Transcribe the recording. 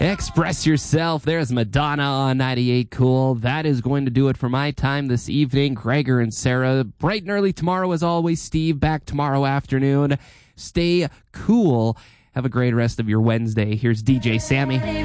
Express yourself. There's Madonna on 98 Cool. That is going to do it for my time this evening. Gregor and Sarah, bright and early tomorrow as always. Steve, back tomorrow afternoon. Stay cool. Have a great rest of your Wednesday. Here's DJ Sammy.